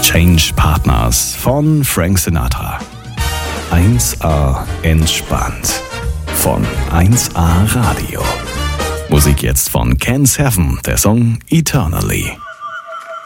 Change Partners von Frank Sinatra. 1A entspannt von 1A Radio. Musik jetzt von Ken Seven, der Song Eternally.